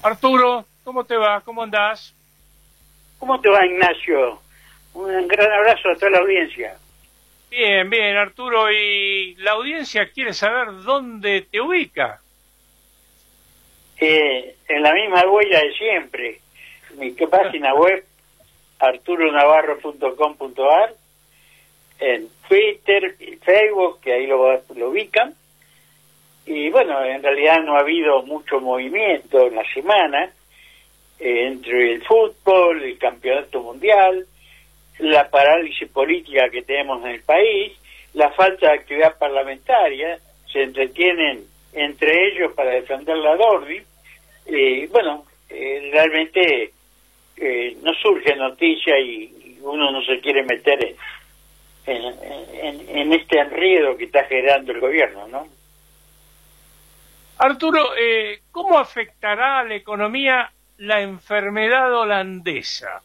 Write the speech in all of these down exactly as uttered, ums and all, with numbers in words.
Arturo, ¿cómo te va? ¿Cómo andás? ¿Cómo te va, Ignacio? Un gran abrazo a toda la audiencia. Bien, bien, Arturo, y la audiencia quiere saber dónde te ubica. Eh, en la misma huella de siempre. Mi página web, arturo navarro punto com punto a r, en Twitter y Facebook, que ahí lo, lo ubican. Y bueno, en realidad no ha habido mucho movimiento en la semana eh, entre el fútbol, el campeonato mundial, la parálisis política que tenemos en el país, la falta de actividad parlamentaria. Se entretienen entre ellos para defender la Dordi. Y bueno, eh, realmente eh, no surge noticia y, y uno no se quiere meter en, en, en, en este enredo que está generando el gobierno, ¿no? Arturo, eh, ¿cómo afectará a la economía la enfermedad holandesa?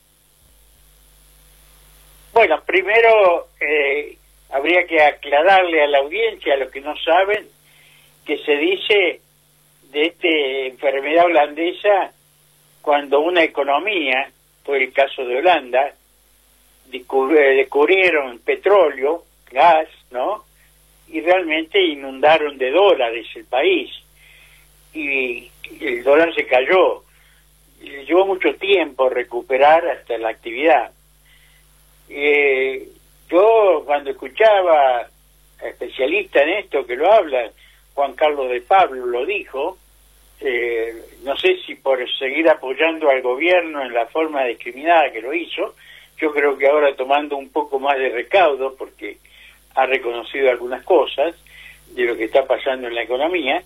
Bueno, primero eh, habría que aclararle a la audiencia, a los que no saben, que se dice de esta enfermedad holandesa cuando una economía, fue el caso de Holanda, descubrieron petróleo, gas, ¿no? Y realmente inundaron de dólares el país y el dólar se cayó. Llevó mucho tiempo recuperar hasta la actividad. Eh, yo cuando escuchaba a especialistas en esto que lo hablan, Juan Carlos de Pablo lo dijo, eh, no sé si por seguir apoyando al gobierno en la forma discriminada que lo hizo, yo creo que ahora tomando un poco más de recaudo porque ha reconocido algunas cosas de lo que está pasando en la economía,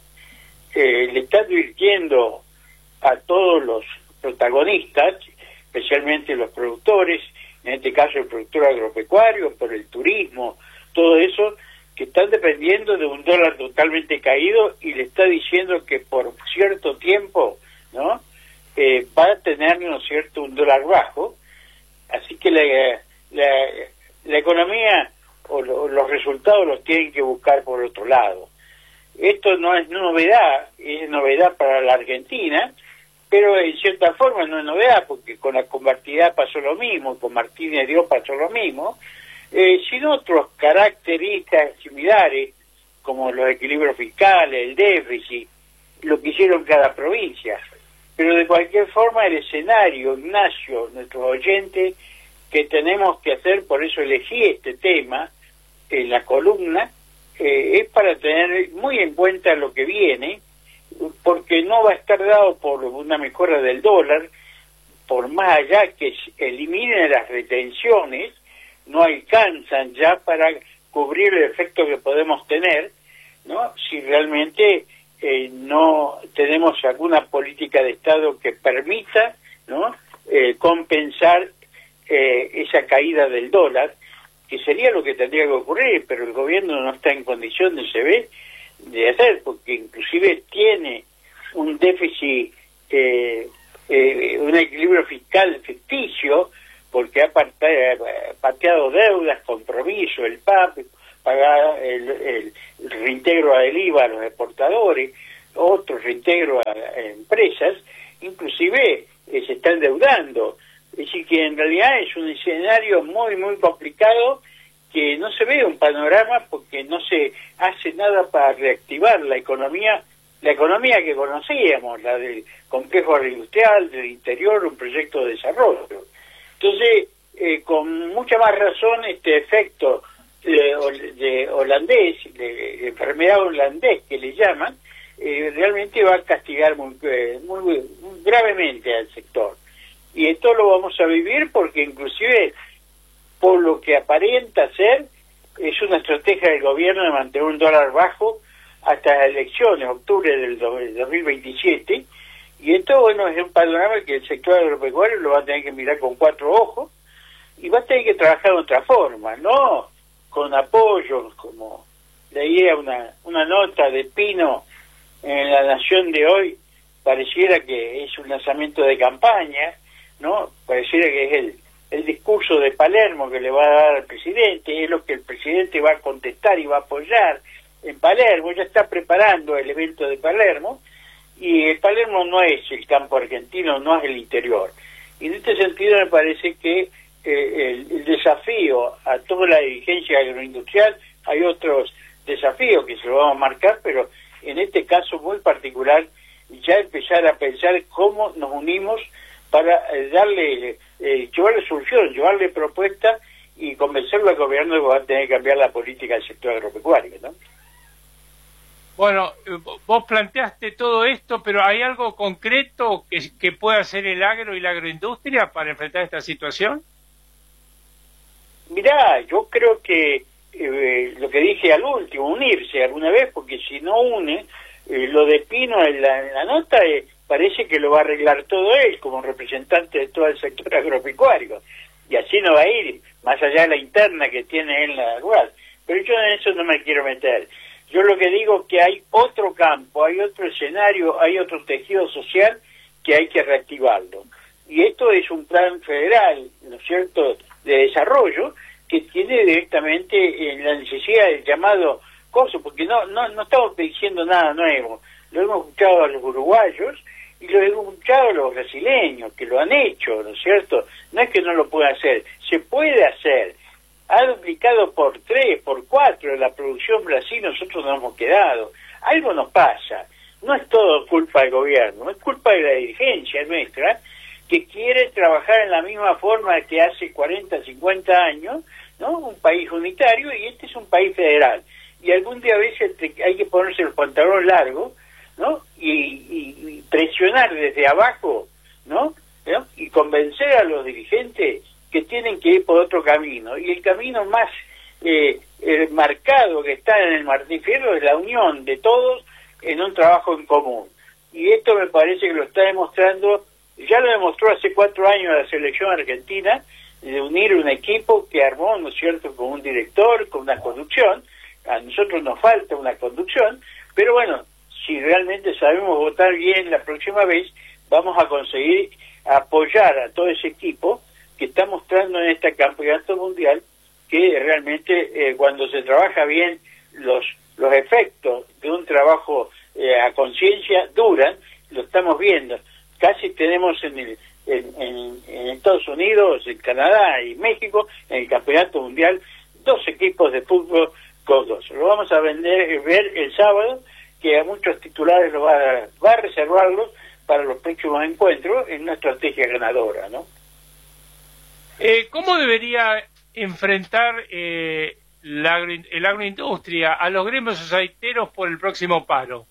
eh, le está advirtiendo a todos los protagonistas, especialmente los productores, en este caso el productor agropecuario, por el turismo, todo eso, que están dependiendo de un dólar totalmente caído y le está diciendo que por cierto tiempo, ¿no? Eh, va a tener, ¿no es cierto?, un dólar bajo, así que la, la, la economía o lo, los resultados los tienen que buscar por otro lado. Esto no es novedad, es novedad para la Argentina, pero en cierta forma no es novedad, porque con la convertidad pasó lo mismo, con Martínez Dios pasó lo mismo, eh, sin otros características similares, como los equilibrios fiscales, el déficit, lo que hicieron cada provincia. Pero de cualquier forma el escenario, Ignacio, nuestros oyentes, que tenemos que hacer, por eso elegí este tema en la columna, eh, es para tener muy en cuenta lo que viene, porque no va a estar dado por una mejora del dólar, por más allá que eliminen las retenciones, no alcanzan ya para cubrir el efecto que podemos tener, ¿no? Si realmente eh, no tenemos alguna política de Estado que permita, ¿no?, eh, compensar eh, esa caída del dólar, que sería lo que tendría que ocurrir, pero el gobierno no está en condiciones, se ve, de hacer, porque inclusive tiene un déficit, eh, eh, un equilibrio fiscal ficticio, porque ha pateado deudas, compromisos, el P A P, pagar el, el, el reintegro del I V A a los exportadores, otro reintegro a, a empresas, inclusive eh, se está endeudando. Es decir, que en realidad es un escenario muy, muy complicado, que no se ve un panorama porque no se hace nada para reactivar la economía, la economía que conocíamos, la del complejo agroindustrial, del interior, un proyecto de desarrollo. Entonces, eh, con mucha más razón, este efecto de, de holandés, de enfermedad holandés que le llaman, eh, realmente va a castigar muy, muy, muy gravemente al sector. Y esto lo vamos a vivir porque inclusive, por lo que aparenta ser, es una estrategia del gobierno de mantener un dólar bajo hasta las elecciones, octubre del dos mil veintisiete, y esto, bueno, es un panorama que el sector agropecuario lo va a tener que mirar con cuatro ojos, y va a tener que trabajar de otra forma, no con apoyos, como leía una, una nota de Pino en La Nación de hoy, pareciera que es un lanzamiento de campaña, ¿no? Pareciera que es el el discurso de Palermo que le va a dar al presidente, es lo que el presidente va a contestar y va a apoyar en Palermo, ya está preparando el evento de Palermo, y el Palermo no es el campo argentino, no es el interior. Y en este sentido me parece que eh, el, el desafío a toda la dirigencia agroindustrial, hay otros desafíos que se lo vamos a marcar, pero en este caso muy particular, ya empezar a pensar cómo nos unimos para eh, darle, eh, llevarle solución, llevarle propuesta y convencerlo al gobierno de que va a tener que cambiar la política del sector agropecuario, ¿no? Bueno, vos planteaste todo esto, pero ¿hay algo concreto que, que pueda hacer el agro y la agroindustria para enfrentar esta situación? Mirá, yo creo que eh, lo que dije al último, unirse alguna vez, porque si no une, eh, lo de Pino en la, en la nota eh, parece que lo va a arreglar todo él como representante de todo el sector agropecuario, y así no va a ir, más allá de la interna que tiene él en la rural. Pero yo en eso no me quiero meter. Yo lo que digo es que hay otro campo, hay otro escenario, hay otro tejido social que hay que reactivarlo. Y esto es un plan federal, ¿no es cierto?, de desarrollo, que tiene directamente en la necesidad del llamado coso, porque no, no, no estamos diciendo nada nuevo. Lo hemos escuchado a los uruguayos y lo hemos escuchado a los brasileños, que lo han hecho, ¿no es cierto? No es que no lo puedan hacer, se puede hacer. Ha duplicado por tres, por cuatro la producción Brasil, nosotros nos hemos quedado. Algo nos pasa. No es todo culpa del gobierno, es culpa de la dirigencia nuestra, que quiere trabajar en la misma forma que hace cuarenta, cincuenta años, ¿no? Un país unitario, y este es un país federal. Y algún día a veces hay que ponerse el pantalón largo, ¿no? Y, y, y presionar desde abajo, ¿no? ¿no? Y convencer a los dirigentes que tienen que ir por otro camino, y el camino más eh, el marcado que está en el Martín Fierro es la unión de todos en un trabajo en común, y esto me parece que lo está demostrando, ya lo demostró hace cuatro años la selección argentina, de unir un equipo que armó, ¿no es cierto?, con un director, con una conducción. A nosotros nos falta una conducción, pero bueno, si realmente sabemos votar bien la próxima vez, vamos a conseguir apoyar a todo ese equipo que está mostrando en este campeonato mundial que realmente eh, cuando se trabaja bien los los efectos de un trabajo eh, a conciencia duran, lo estamos viendo. Casi tenemos en, el, en, en, en Estados Unidos, en Canadá y México, en el campeonato mundial, dos equipos de fútbol con dos. Lo vamos a vender, ver el sábado, que a muchos titulares lo va a, va a reservarlos para los próximos encuentros en una estrategia ganadora, ¿no? Eh, ¿Cómo debería enfrentar eh, la agro, el agroindustria a los gremios aceiteros por el próximo paro?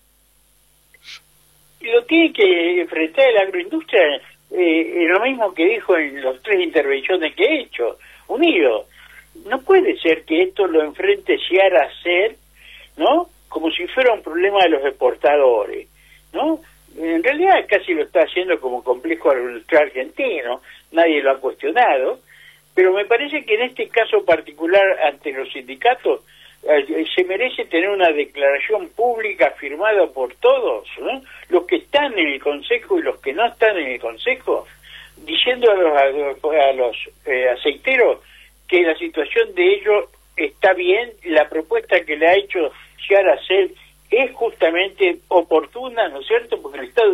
Y lo tiene que enfrentar la agroindustria, eh, lo mismo que dijo en las tres intervenciones que he hecho, unido. No puede ser que esto lo enfrente Seara a ser, ¿no?, como si fuera un problema de los exportadores, ¿no? En realidad casi lo está haciendo como complejo agroindustrial argentino, nadie lo ha cuestionado, pero me parece que en este caso particular ante los sindicatos eh, se merece tener una declaración pública firmada por todos, ¿no?, los que están en el Consejo y los que no están en el Consejo, diciendo a los, a los eh, aceiteros que la situación de ellos está bien, la propuesta que le ha hecho Seara Cel es justamente oportuna, ¿no es cierto?, porque el Estado